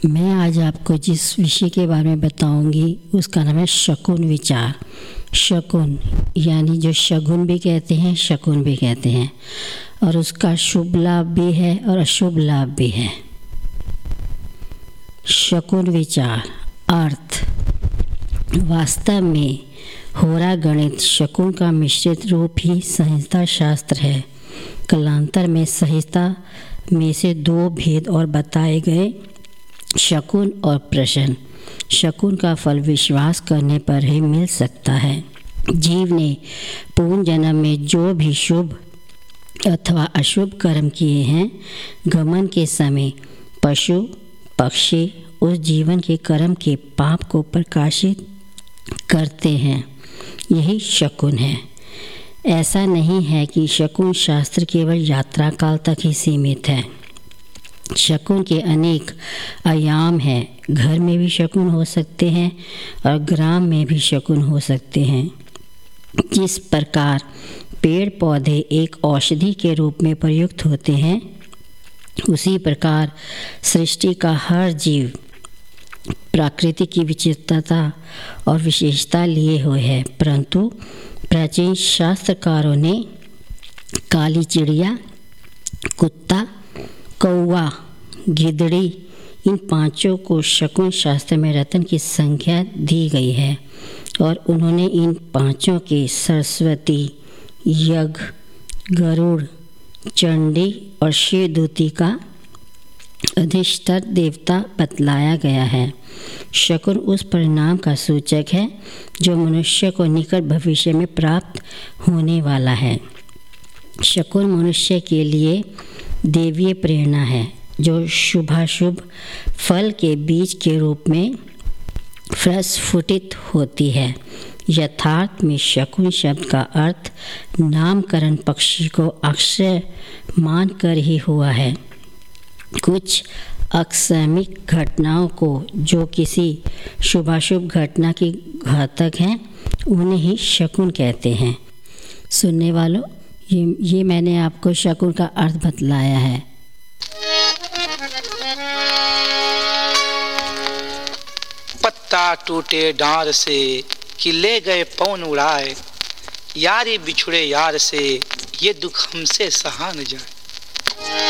मैं आज आपको जिस विषय के बारे में बताऊंगी उसका नाम है शकुन विचार। शकुन यानी जो शगुन भी कहते हैं, शकुन भी कहते हैं, और उसका शुभ लाभ भी है और अशुभ लाभ भी है। शकुन विचार अर्थ वास्तव में होरा गणित शकुन का मिश्रित रूप ही संहिता शास्त्र है। कालांतर में संहिता में से दो भेद और बताए गए, शकुन और प्रश्न। शकुन का फल विश्वास करने पर ही मिल सकता है। जीव ने पूर्व जन्म में जो भी शुभ अथवा अशुभ कर्म किए हैं, गमन के समय पशु पक्षी उस जीवन के कर्म के पाप को प्रकाशित करते हैं। यही शकुन है। ऐसा नहीं है कि शकुन शास्त्र केवल यात्रा काल तक ही सीमित है। शकुन के अनेक आयाम हैं। घर में भी शकुन हो सकते हैं और ग्राम में भी शकुन हो सकते हैं। जिस प्रकार पेड़ पौधे एक औषधि के रूप में प्रयुक्त होते हैं, उसी प्रकार सृष्टि का हर जीव प्रकृति की विचित्रता और विशेषता लिए हुए है। परंतु प्राचीन शास्त्रकारों ने काली चिड़िया, कुत्ता, कौवा, गिदड़ी, इन पांचों को शकुन शास्त्र में रत्न की संख्या दी गई है और उन्होंने इन पांचों के सरस्वती, यज्ञ, गरुड़, चंडी और शिवदूती का अधिष्ठाता देवता बतलाया गया है। शकुन उस परिणाम का सूचक है जो मनुष्य को निकट भविष्य में प्राप्त होने वाला है। शकुन मनुष्य के लिए देवीय प्रेरणा है जो शुभाशुभ फल के बीज के रूप में प्रस्फुटित होती है। यथार्थ में शकुन शब्द का अर्थ नामकरण पक्षी को अक्षय मानकर ही हुआ है। कुछ आकस्मिक घटनाओं को जो किसी शुभाशुभ घटना की घातक हैं, उन्हें ही शकुन कहते हैं। सुनने वालों, ये मैंने आपको शकुन का अर्थ बतलाया है। पत्ता टूटे डार से कि ले गए पवन उड़ाए, यारी बिछुड़े यार से ये दुख हमसे सहा न जाए।